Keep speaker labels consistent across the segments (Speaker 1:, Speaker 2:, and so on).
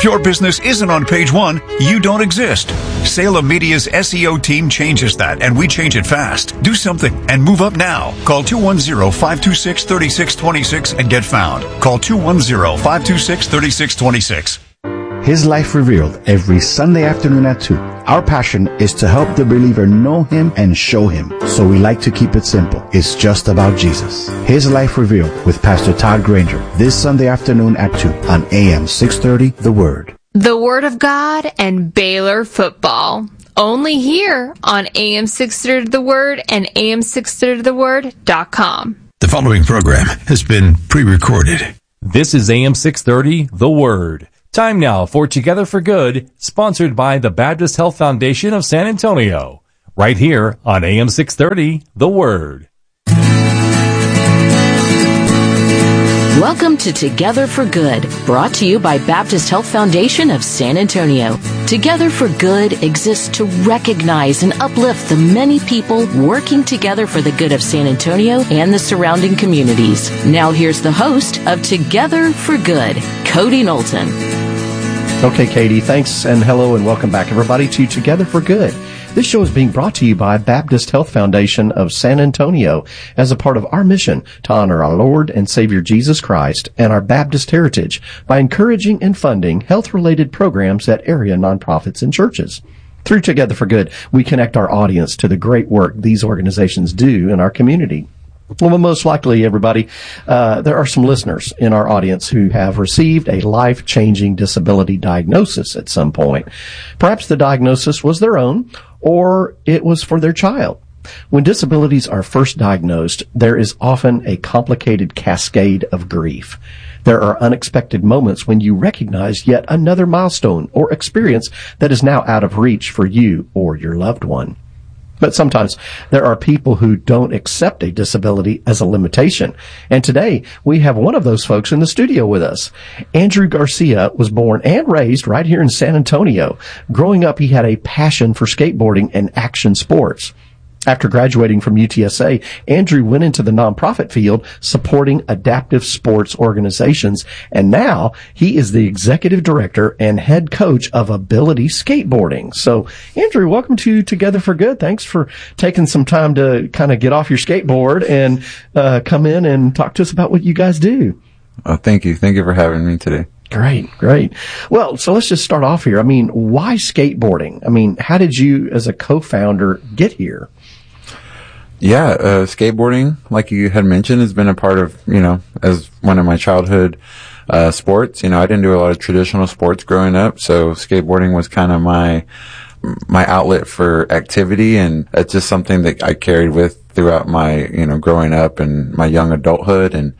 Speaker 1: If your business isn't on page one, you don't exist. Salem Media's SEO team changes that, and we change it fast. Do something and move up now. Call 210-526-3626 and get found. Call 210-526-3626.
Speaker 2: His Life Revealed every Sunday afternoon at 2. Our passion is to help the believer know Him and show Him. So we like to keep it simple. It's just about Jesus. His Life Revealed with Pastor Todd Granger this Sunday afternoon at 2 on AM 630 The Word.
Speaker 3: The Word of God and Baylor football. Only here on AM 630 The Word and AM630TheWord.com.
Speaker 4: The following program has been pre-recorded.
Speaker 5: This is AM 630 The Word. Time now for Together for Good, sponsored by the Baptist Health Foundation of San Antonio. Right here on AM 630, The Word.
Speaker 6: Welcome to Together for Good, brought to you by Baptist Health Foundation of San Antonio. Together for Good exists to recognize and uplift the many people working together for the good of San Antonio and the surrounding communities. Now here's the host of Together for Good, Cody Knowlton.
Speaker 7: Okay, Katie, thanks, and hello, and welcome back, everybody, to Together for Good. This show is being brought to you by Baptist Health Foundation of San Antonio as a part of our mission to honor our Lord and Savior Jesus Christ and our Baptist heritage by encouraging and funding health-related programs at area nonprofits and churches. Through Together for Good, we connect our audience to the great work these organizations do in our community. Well, most likely, everybody, there are some listeners in our audience who have received a life-changing disability diagnosis at some point. Perhaps the diagnosis was their own, or it was for their child. When disabilities are first diagnosed, there is often a complicated cascade of grief. There are unexpected moments when you recognize yet another milestone or experience that is now out of reach for you or your loved one. But sometimes there are people who don't accept a disability as a limitation. And today we have one of those folks in the studio with us. Andrew Garcia was born and raised right here in San Antonio. Growing up, he had a passion for skateboarding and action sports. After graduating from UTSA, Andrew went into the nonprofit field supporting adaptive sports organizations, and now he is the executive director and head coach of Ability Skateboarding. So, Andrew, welcome to Together for Good. Thanks for taking some time to kind of get off your skateboard and come in and talk to us about what you guys do.
Speaker 8: Oh, thank you. Thank you for having me today.
Speaker 7: Great. Well, so let's just start off here. I mean, why skateboarding? I mean, how did you, as a co-founder, get here?
Speaker 8: Yeah, skateboarding, like you had mentioned, has been a part of, as one of my childhood sports. I didn't do a lot of traditional sports growing up, so skateboarding was kind of my outlet for activity, and it's just something that I carried with throughout my, growing up and my young adulthood, and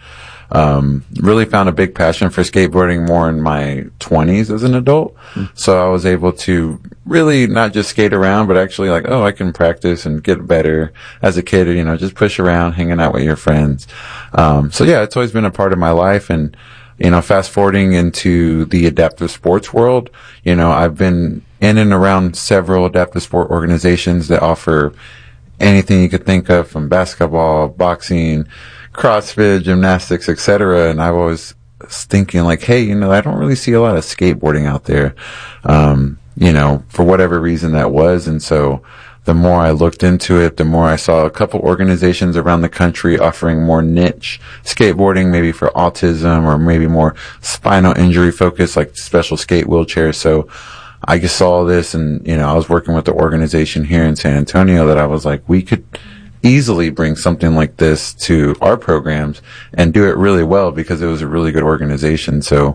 Speaker 8: really found a big passion for skateboarding more in my 20s as an adult. So I was able to really not just skate around, but actually I can practice and get better as a kid, just push around, hanging out with your friends. So yeah, it's always been a part of my life. And, fast forwarding into the adaptive sports world, I've been in and around several adaptive sport organizations that offer anything you could think of, from basketball, boxing, CrossFit, gymnastics, etc. And I was thinking hey, I don't really see a lot of skateboarding out there, for whatever reason that was. And so the more I looked into it, the more I saw a couple organizations around the country offering more niche skateboarding, maybe for autism or maybe more spinal injury focused, like special skate wheelchairs. So I just saw this, and, I was working with the organization here in San Antonio that I was like, we could easily bring something like this to our programs and do it really well, because it was a really good organization. So,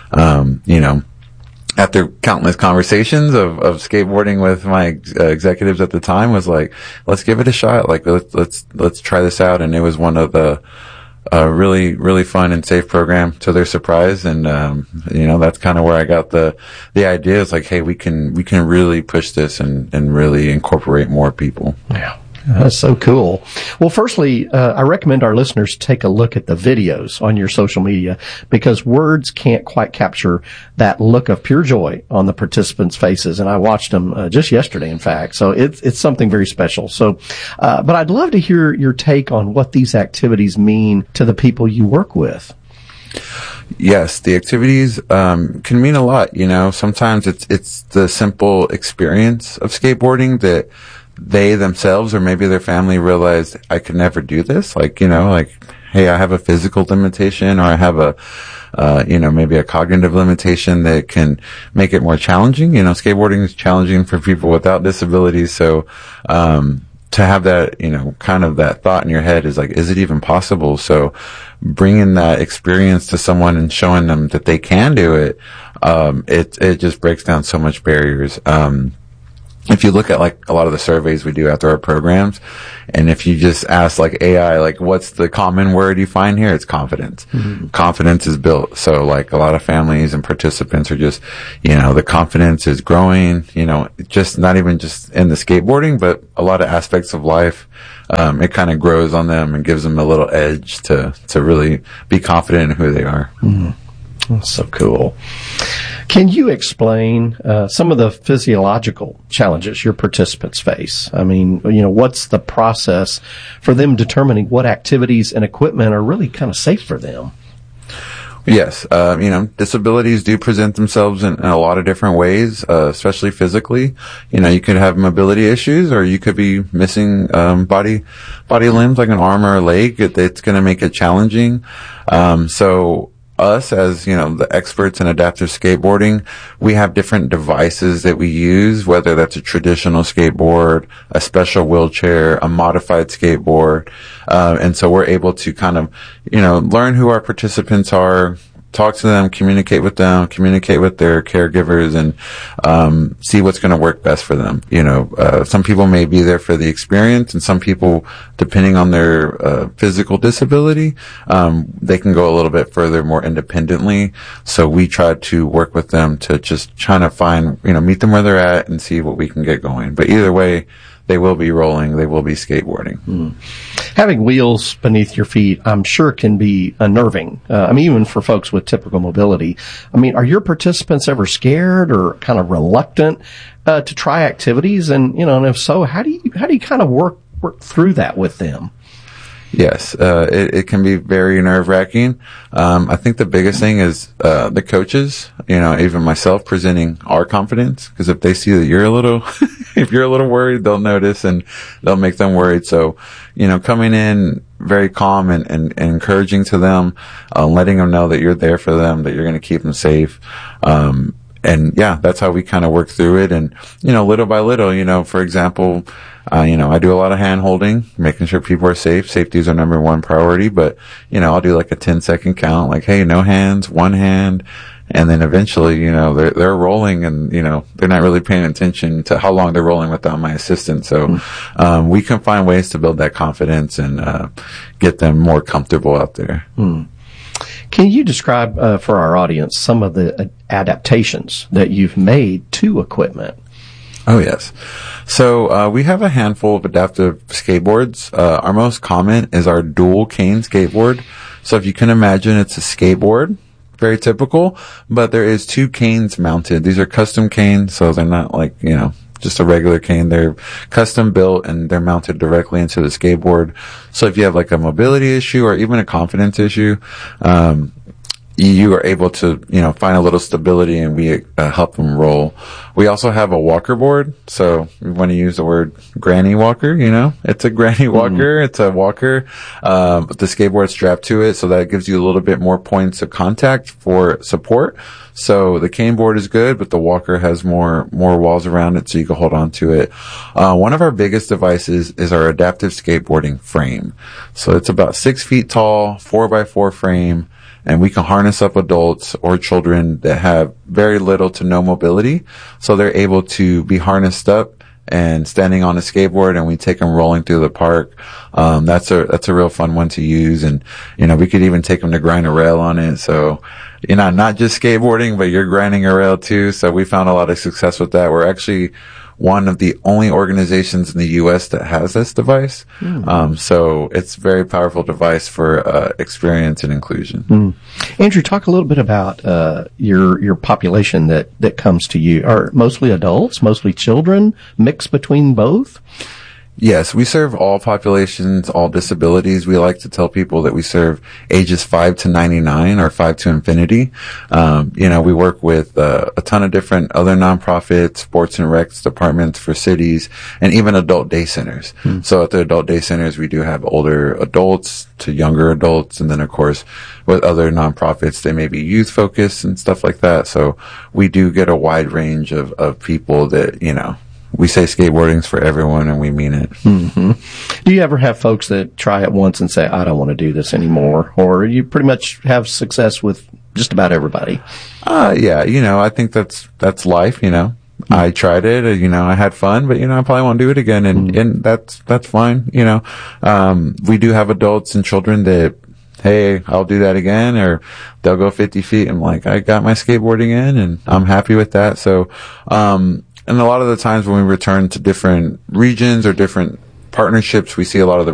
Speaker 8: after countless conversations of skateboarding with my executives at the time, was like, let's give it a shot. Let's try this out. And it was one of the really, really fun and safe program, to their surprise. And, that's kind of where I got the idea. It's hey, we can really push this and really incorporate more people.
Speaker 7: Yeah. That's so cool. Well, firstly, I recommend our listeners take a look at the videos on your social media, because words can't quite capture that look of pure joy on the participants' faces. And I watched them just yesterday, in fact. So it's something very special. So, but I'd love to hear your take on what these activities mean to the people you work with.
Speaker 8: Yes, the activities can mean a lot. Sometimes it's the simple experience of skateboarding that they themselves or maybe their family realized I could never do this. Like, hey, I have a physical limitation, or I have maybe a cognitive limitation that can make it more challenging. Skateboarding is challenging for people without disabilities. So, to have that, kind of that thought in your head is like, is it even possible? So bringing that experience to someone and showing them that they can do it, it just breaks down so much barriers. If you look at like a lot of the surveys we do after our programs, and if you just ask like AI, like what's the common word you find here? It's confidence. Mm-hmm. Confidence is built. So like a lot of families and participants are just, the confidence is growing, just not even just in the skateboarding, but a lot of aspects of life. It kind of grows on them and gives them a little edge to really be confident in who they are.
Speaker 7: Mm-hmm. That's so cool. Can you explain some of the physiological challenges your participants face? I mean, what's the process for them determining what activities and equipment are really kind of safe for them?
Speaker 8: Yes. Disabilities do present themselves in a lot of different ways, especially physically. You could have mobility issues, or you could be missing body limbs like an arm or a leg. It's going to make it challenging. So us as, the experts in adaptive skateboarding, we have different devices that we use, whether that's a traditional skateboard, a special wheelchair, a modified skateboard. And so we're able to kind of, learn who our participants are, talk to them, communicate with their caregivers, and see what's going to work best for them. Some people may be there for the experience, and some people, depending on their physical disability, they can go a little bit further, more independently. So we try to work with them to just try to find, meet them where they're at and see what we can get going. But either way, they will be rolling, they will be skateboarding.
Speaker 7: Mm. Having wheels beneath your feet, I'm sure, can be unnerving. Even for folks with typical mobility. Are your participants ever scared or kind of reluctant to try activities? And if so, how do you kind of work through that with them?
Speaker 8: Yes, it can be very nerve-wracking. I think the biggest thing is the coaches, even myself, presenting our confidence, because if they see that you're a little if you're a little worried, they'll notice and they'll make them worried. So, coming in very calm and encouraging to them, letting them know that you're there for them, that you're going to keep them safe. And yeah, that's how we kind of work through it. And, little by little, for example, I do a lot of hand holding, making sure people are safe. Safety is our number one priority, but, I'll do like a 10-second count, like, hey, no hands, one hand. And then eventually, they're rolling and, they're not really paying attention to how long they're rolling without my assistance. So, we can find ways to build that confidence and, get them more comfortable out there.
Speaker 7: Mm. Can you describe for our audience some of the adaptations that you've made to equipment?
Speaker 8: Oh, yes. So we have a handful of adaptive skateboards. Our most common is our dual cane skateboard. So if you can imagine, it's a skateboard, very typical, but there is two canes mounted. These are custom canes, so they're not like, just a regular cane. They're custom built and they're mounted directly into the skateboard. So if you have like a mobility issue or even a confidence issue, you are able to, find a little stability, and we help them roll. We also have a walker board. So we want to use the word granny walker, it's a granny walker. It's a walker, with the skateboard strapped to it. So that gives you a little bit more points of contact for support. So the cane board is good, but the walker has more walls around it so you can hold on to it. One of our biggest devices is our adaptive skateboarding frame. So it's about 6 feet tall, 4x4 frame. And we can harness up adults or children that have very little to no mobility. So they're able to be harnessed up and standing on a skateboard, and we take them rolling through the park. That's a real fun one to use. And, we could even take them to grind a rail on it. So, not just skateboarding, but you're grinding a rail too. So we found a lot of success with that. We're actually one of the only organizations in the U.S. that has this device. So it's a very powerful device for experience and inclusion.
Speaker 7: Andrew, talk a little bit about your population that comes to you. Are mostly adults, mostly children, mixed between both?
Speaker 8: Yes, we serve all populations, all disabilities. We like to tell people that we serve ages 5 to 99 or 5 to infinity. We work with a ton of different other nonprofits, sports and recs departments for cities, and even adult day centers. So at the adult day centers, we do have older adults to younger adults. And then, of course, with other nonprofits, they may be youth focused and stuff like that. So we do get a wide range of people that, we say skateboarding's for everyone, and we mean it.
Speaker 7: Mm-hmm. Do you ever have folks that try it once and say, I don't want to do this anymore? Or you pretty much have success with just about everybody?
Speaker 8: Yeah, I think that's life, I tried it, I had fun, but, I probably won't do it again. And that's fine, we do have adults and children that, hey, I'll do that again, or they'll go 50 feet. I'm like, I got my skateboarding in and I'm happy with that. So, and a lot of the times when we return to different regions or different partnerships, we see a lot of the